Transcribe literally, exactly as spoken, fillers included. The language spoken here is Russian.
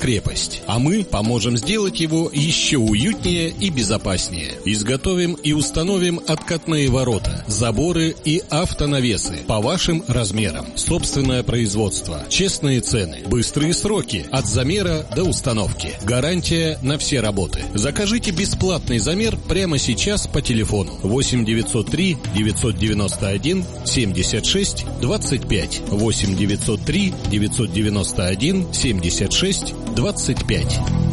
крепость, а мы поможем сделать его еще уютнее и безопаснее. Изготовим и установим откатные ворота, заборы и автонавесы по вашим размерам. Собственное производство, честные цены, быстрые сроки от замера до установки. Гарантия на все работы. Закажите бесплатный замер прямо сейчас по телефону восемь девятьсот три девятьсот девяносто один семьдесят шесть двадцать пять восемь девятьсот три девятьсот девяносто один семьдесят шесть двадцать пять.